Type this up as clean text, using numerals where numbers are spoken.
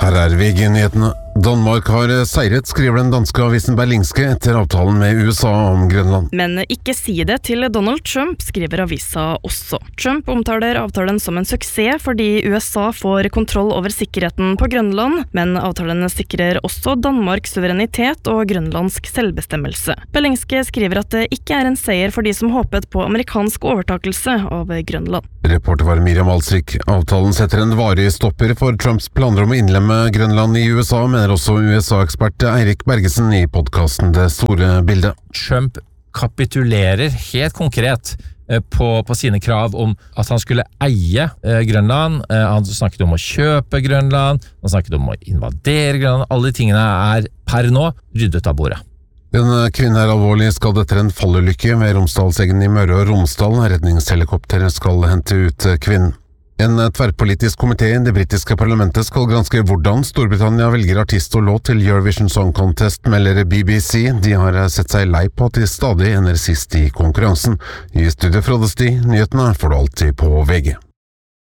Her VG-nyhetene. Danmark har seiret, skriver den danske avisen Berlingske etter avtalen med USA om Grønland. Men ikke si det til Donald Trump, skriver avisa også. Trump omtaler avtalen som en suksess fordi USA får kontroll over sikkerheten på Grønland, men avtalen sikrer også Danmarks suverenitet og grønlandsk selvbestemmelse. Berlingske skriver at det ikke er en seier for de som håpet på amerikansk overtakelse av Grønland. Reporter var Miriam Alsvik. Avtalen setter en varig stopper for Trumps planer om å innlemme Grønland i USA, mener også USA-ekspert Eirik Bergesen i podcasten Det store bildet. Trump kapitulerer helt konkret på sine krav om at han skulle eie Grønland. Han snakket om å kjøpe Grønland, han snakket om å invadere Grønland. Alle de tingene er per nå ryddet av bordet. En kvinne er alvorlig skadd etter en fallulykke ved Romsdalseggen i Møre og Romsdal. Redningshelikopteret skal hente ut kvinnen. En tverrpolitisk komité i det britiske parlamentet skal granske hvordan Storbritannia velger artist og låt til Eurovision Song Contest, melder BBC. De har sett seg lei på at de stadig ender sist i konkurransen. I studiet Frode Sti, nyhetene får du alltid på VG.